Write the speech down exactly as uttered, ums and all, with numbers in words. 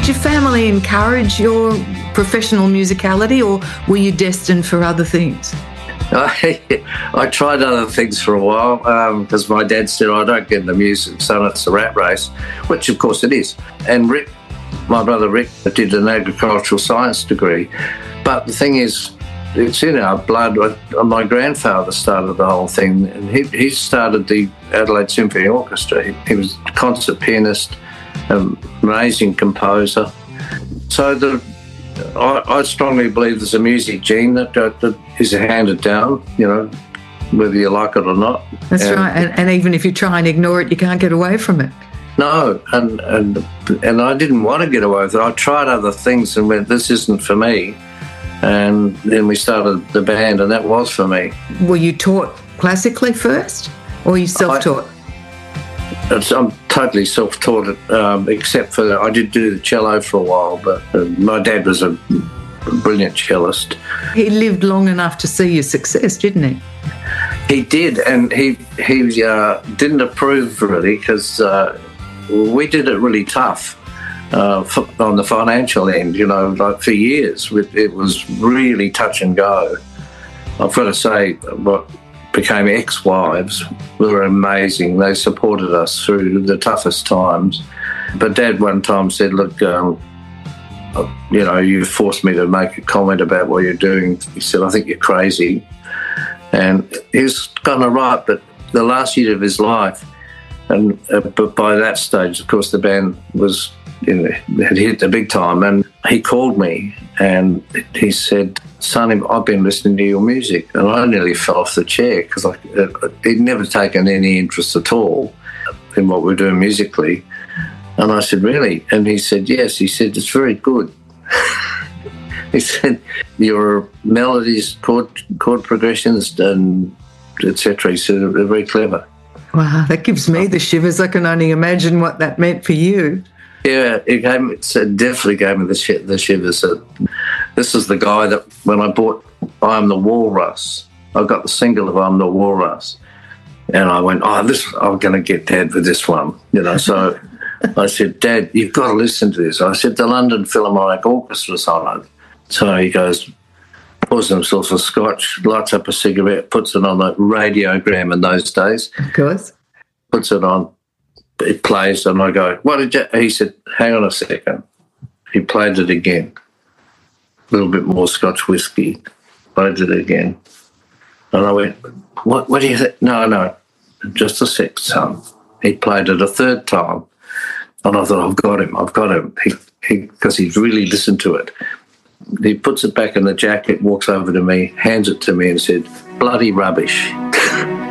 Did your family encourage your professional musicality, or were you destined for other things? I, I tried other things for a while because um, my dad said, I don't get the music, so it's a rat race, which of course it is. And Rick, my brother Rick, did an agricultural science degree. But the thing is, it's in our blood. My grandfather started the whole thing, and he, he started the Adelaide Symphony Orchestra. He, he was a concert pianist, an amazing composer. So the, I, I strongly believe there's a music gene that, that, that is handed down, you know, whether you like it or not. That's and, right. And, and even if you try and ignore it, you can't get away from it. No, and, and, and I didn't want to get away with it. I tried other things and went, this isn't for me. And then we started the band, and that was for me. Were you taught classically first, or were you self-taught? I, I'm totally self-taught, um, except for I did do the cello for a while, but uh, my dad was a brilliant cellist. He lived long enough to see your success, didn't he? He did, and he he uh, didn't approve really because uh, we did it really tough. Uh, on the financial end, you know, like for years, it was really touch and go. I've got to say, what became ex-wives were amazing. They supported us through the toughest times. But Dad one time said, look, um, you know, you forced me to make a comment about what you're doing. He said, I think you're crazy. And he's kind of right, but the last year of his life, and uh, but by that stage, of course, the band was, you know, had hit the big time, and he called me and he said, son, I've been listening to your music. And I nearly fell off the chair because he'd never taken any interest at all in what we're doing musically. And I said, really? And he said, yes. He said, it's very good. He said, your melodies, chord, chord progressions, and et cetera. He said, they're very clever. Wow, that gives me the shivers. I can only imagine what that meant for you. Yeah, it, gave me, it definitely gave me the, sh- the shivers. This is the guy that when I bought I Am the Walrus, I got the single of I Am the Walrus, and I went, oh, this, I'm going to get Dad with this one, you know. So I said, Dad, you've got to listen to this. I said, the London Philharmonic Orchestra's on it. So he goes, pours himself a scotch, lights up a cigarette, puts it on the radiogram in those days. Of course. Puts it on. It plays, and I go, what did you... He said, hang on a second. He played it again. A little bit more Scotch whiskey. Played it again. And I went, what What do you think? No, no, just a sec, son. He played it a third time. And I thought, I've got him, I've got him. He, he, because he's really listened to it. He puts it back in the jacket, walks over to me, hands it to me and said, bloody rubbish.